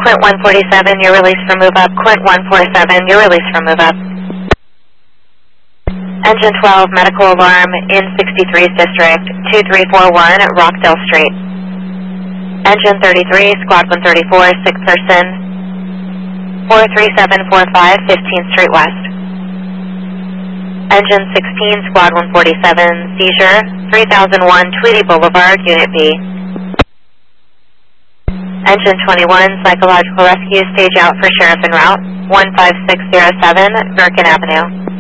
Quint 147, you're released for move up. Quint 147, you're released for move up. Engine 12, medical alarm in 63's district, 2341 Rockdale Street. Engine 33, squad 134, sick person, 43745 15th Street West. Engine 16, squad 147, seizure, 3001 Tweedy Boulevard, Unit B. Engine 21, psychological rescue, stage out for sheriff en route, 15607 Gherkin Avenue.